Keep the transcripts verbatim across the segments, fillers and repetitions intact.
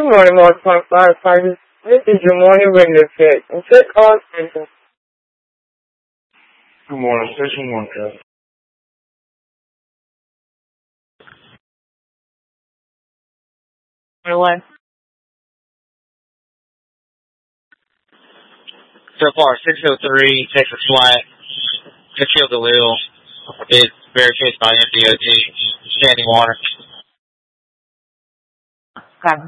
Good morning, North Park firefighters. This is your morning radio check. And check all stations. Good morning, Station one, Captain. One. So far, six oh three, Texas Flight, Concealed Delil is barricaded by M D O T, standing water. Copy.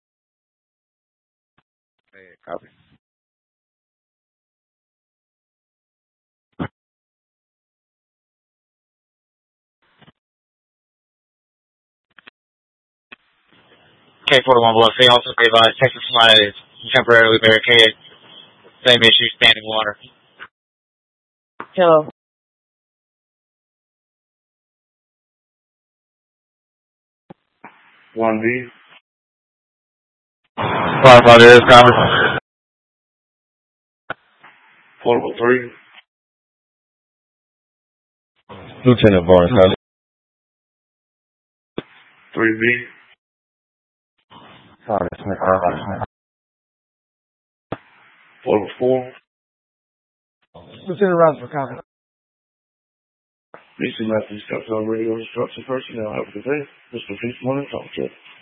Copy. K forty-one below C, also be advised, Texas Flight is temporarily barricaded. Same issue, standing water. Hello. one B. Firefighter is covered. Portable three. Lieutenant Barnes, how three B. Sorry, Smith. Portable four. Lieutenant Rosberg, copy. B C Matthews, Captain Radio Instruction Personnel. Have a good day. Mister Peace Morning Talk Check.